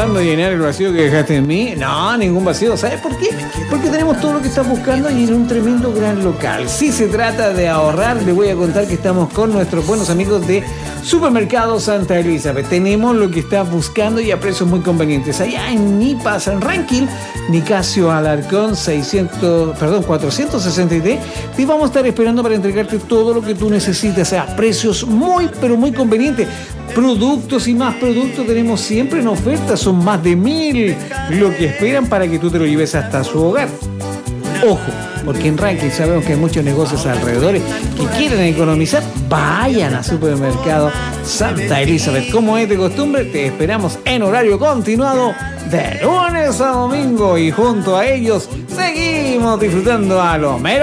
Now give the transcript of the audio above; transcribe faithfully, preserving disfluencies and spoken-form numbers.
buscando llenar el vacío que dejaste en mí? No, ningún vacío. ¿Sabes por qué? Porque tenemos todo lo que estás buscando y en un tremendo gran local. Si se trata de ahorrar, les voy a contar que estamos con nuestros buenos amigos de Supermercado Santa Elizabeth. Tenemos lo que estás buscando y a precios muy convenientes. Allá en Nipa, San Ranking, Nicasio Alarcón seiscientos, perdón, cuatrocientos sesenta y tres. Te vamos a estar esperando para entregarte todo lo que tú necesitas a precios muy, pero muy convenientes. Productos y más productos tenemos siempre en oferta. Son más de mil lo que esperan para que tú te lo lleves hasta su hogar. Ojo, porque en Ranking sabemos que hay muchos negocios alrededor que quieren economizar. Vayan a Supermercado Santa Elizabeth. Como es de costumbre, te esperamos en horario continuado de lunes a domingo y junto a ellos seguimos disfrutando a lo mero